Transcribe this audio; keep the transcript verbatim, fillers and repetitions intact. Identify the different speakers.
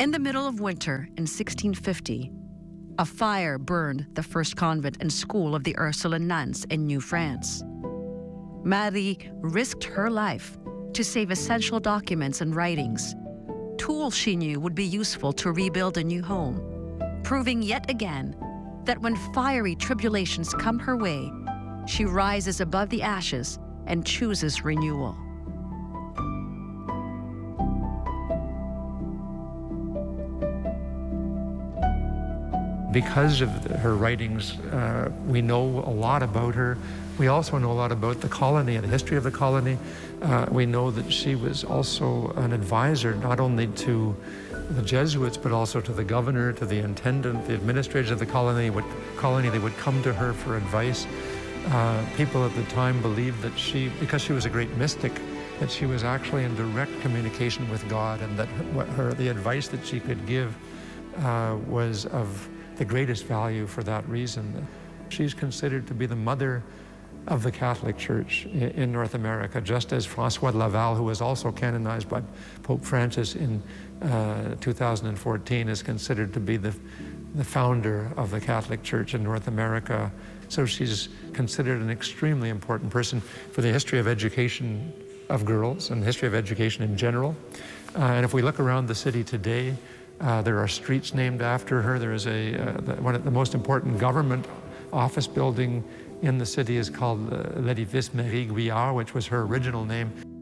Speaker 1: In the middle of winter in sixteen fifty, a fire burned the first convent and school of the Ursuline nuns in New France. Marie risked her life to save essential documents and writings, tools she knew would be useful to rebuild a new home, proving yet again that when fiery tribulations come her way, she rises above the ashes and chooses renewal.
Speaker 2: Because of her writings, uh, we know a lot about her. We also know a lot about the colony and the history of the colony. Uh, we know that she was also an advisor, not only to the Jesuits, but also to the governor, to the intendant, the administrators of the colony. Would, colony, they would come to her for advice. Uh, people at the time believed that she, because she was a great mystic, that she was actually in direct communication with God, and that her, her the advice that she could give uh, was of the greatest value for that reason. She's considered to be the mother of the Catholic Church in North America, just as Francois de Laval, who was also canonized by Pope Francis in uh, two thousand fourteen, is considered to be the, the founder of the Catholic Church in North America. So she's considered an extremely important person for the history of education of girls and the history of education in general. Uh, and if we look around the city today, Uh, there are streets named after her. There is a, uh, the, one of the most important government office building in the city is called uh, l'Édifice Marie Guyart, which was her original name.